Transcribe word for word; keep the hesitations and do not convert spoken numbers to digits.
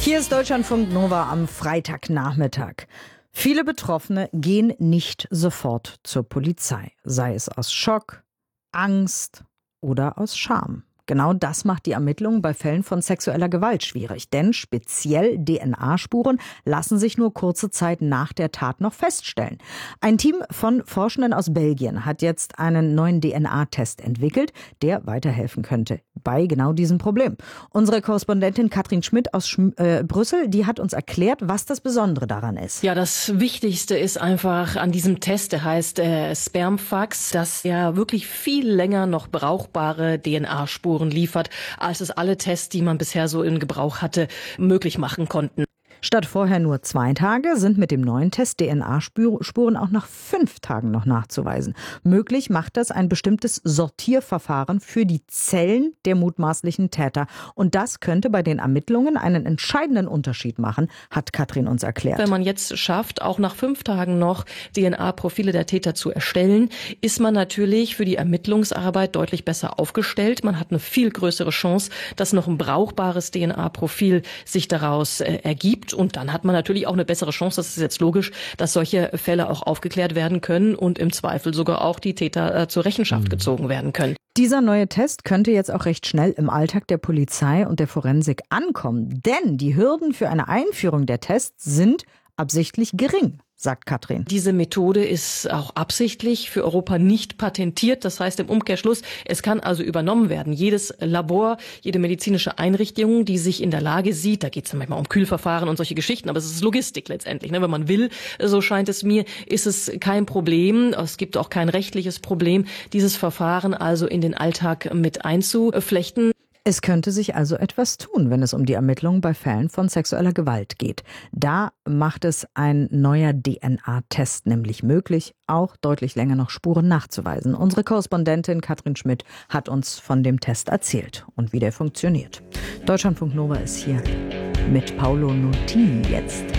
Hier ist Deutschlandfunk Nova am Freitagnachmittag. Viele Betroffene gehen nicht sofort zur Polizei, sei es aus Schock, Angst oder aus Scham. Genau das macht die Ermittlungen bei Fällen von sexueller Gewalt schwierig, denn speziell D N A-Spuren lassen sich nur kurze Zeit nach der Tat noch feststellen. Ein Team von Forschenden aus Belgien hat jetzt einen neuen D N A-Test entwickelt, der weiterhelfen könnte bei genau diesem Problem. Unsere Korrespondentin Katrin Schmidt aus Schm- äh, Brüssel, die hat uns erklärt, was das Besondere daran ist. Ja, das Wichtigste ist einfach an diesem Test, der heißt äh, Spermfax, dass ja wirklich viel länger noch brauchbare D N A-Spuren liefert, als es alle Tests, die man bisher so in Gebrauch hatte, möglich machen konnten. Statt vorher nur zwei Tage sind mit dem neuen Test D N A-Spuren auch nach fünf Tagen noch nachzuweisen. Möglich macht das ein bestimmtes Sortierverfahren für die Zellen der mutmaßlichen Täter. Und das könnte bei den Ermittlungen einen entscheidenden Unterschied machen, hat Katrin uns erklärt. Wenn man jetzt schafft, auch nach fünf Tagen noch D N A-Profile der Täter zu erstellen, ist man natürlich für die Ermittlungsarbeit deutlich besser aufgestellt. Man hat eine viel größere Chance, dass noch ein brauchbares D N A-Profil sich daraus äh, ergibt. Und dann hat man natürlich auch eine bessere Chance, das ist jetzt logisch, dass solche Fälle auch aufgeklärt werden können und im Zweifel sogar auch die Täter äh, zur Rechenschaft gezogen werden können. Dieser neue Test könnte jetzt auch recht schnell im Alltag der Polizei und der Forensik ankommen. Denn die Hürden für eine Einführung der Tests sind absichtlich gering, sagt Katrin. Diese Methode ist auch absichtlich für Europa nicht patentiert. Das heißt im Umkehrschluss, es kann also übernommen werden. Jedes Labor, jede medizinische Einrichtung, die sich in der Lage sieht, da geht es manchmal um Kühlverfahren und solche Geschichten, aber es ist Logistik letztendlich. Ne? Wenn man will, so scheint es mir, ist es kein Problem. Es gibt auch kein rechtliches Problem, dieses Verfahren also in den Alltag mit einzuflechten. Es könnte sich also etwas tun, wenn es um die Ermittlungen bei Fällen von sexueller Gewalt geht. Da macht es ein neuer D N A-Test nämlich möglich, auch deutlich länger noch Spuren nachzuweisen. Unsere Korrespondentin Katrin Schmidt hat uns von dem Test erzählt und wie der funktioniert. Deutschlandfunk Nova ist hier mit Paolo Nutini jetzt.